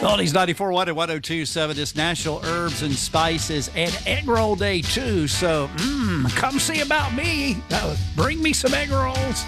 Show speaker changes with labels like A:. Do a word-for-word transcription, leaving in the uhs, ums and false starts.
A: Oldies ninety-four point one and one oh two point seven. It's National Herbs and Spices and Egg Roll Day, too. So, mmm, come see about me. Uh, bring me some egg rolls.